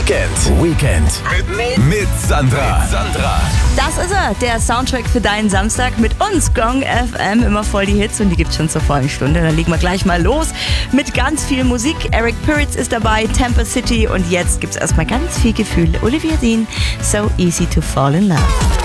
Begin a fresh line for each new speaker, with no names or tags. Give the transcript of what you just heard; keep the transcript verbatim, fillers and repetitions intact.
Weekend. Weekend. Mit, mit Sandra. Mit Sandra.
Das ist er, der Soundtrack für deinen Samstag mit uns, Gong F M. Immer voll die Hits und die gibt's schon zur vollen Stunde. Dann legen wir gleich mal los mit ganz viel Musik. Eric Prydz ist dabei, Tampa City und jetzt gibt's erstmal ganz viel Gefühl. Olivia Dean, So Easy to Fall in Love.